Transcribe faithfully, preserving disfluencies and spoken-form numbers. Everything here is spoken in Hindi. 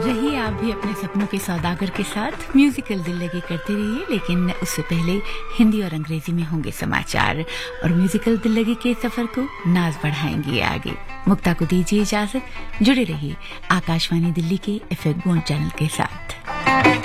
रहिए आप भी अपने सपनों के सौदागर के साथ म्यूजिकल दिल लगी करते रहिए, लेकिन उससे पहले हिंदी और अंग्रेजी में होंगे समाचार और म्यूजिकल दिल लगी के सफर को नाज बढ़ाएंगे आगे। मुक्ता को दीजिए इजाजत, जुड़े रहिए आकाशवाणी दिल्ली के एफएम गोल्ड चैनल के साथ।